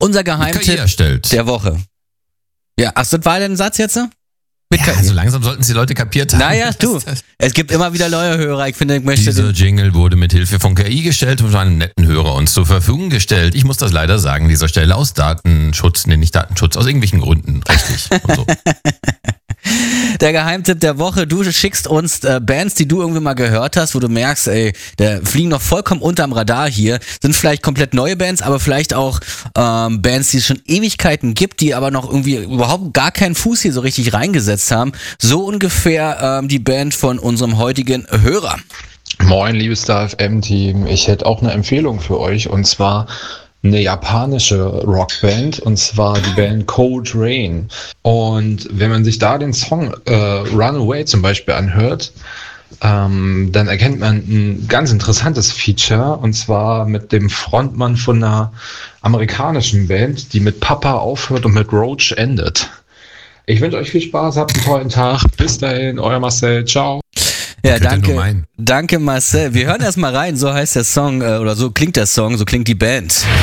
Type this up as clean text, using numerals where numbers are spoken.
Unser KI Geheimtipp erstellt. der Woche. Ja, ach, das war dein Satz jetzt? Ja, so langsam sollten es die Leute kapiert haben. Naja, du, es gibt immer wieder neue Hörer. Ich finde, ich möchte Dieser Jingle wurde mit Hilfe von KI gestellt und von einem netten Hörer uns zur Verfügung gestellt. Ich muss das leider sagen, an dieser Stelle aus Datenschutz, nicht Datenschutz, aus irgendwelchen Gründen rechtlich und so. Der Geheimtipp der Woche, du schickst uns Bands, die du irgendwie mal gehört hast, wo du merkst, ey, der fliegen noch vollkommen unterm Radar hier, sind vielleicht komplett neue Bands, aber vielleicht auch Bands, die es schon Ewigkeiten gibt, die aber noch irgendwie überhaupt gar keinen Fuß hier so richtig reingesetzt haben. So ungefähr die Band von unserem heutigen Hörer. Moin, liebes Star FM-Team. Ich hätte auch eine Empfehlung für euch, und zwar eine japanische Rockband, und zwar die Band Cold Rain. Und wenn man sich da den Song Runaway zum Beispiel anhört, dann erkennt man ein ganz interessantes Feature, und zwar mit dem Frontmann von einer amerikanischen Band, die mit Papa aufhört und mit Roach endet. Ich wünsche euch viel Spaß, habt einen tollen Tag. Bis dahin, euer Marcel. Ciao. Ja, danke Marcel. Wir hören erst mal rein, so heißt der Song, oder so klingt der Song, so klingt die Band.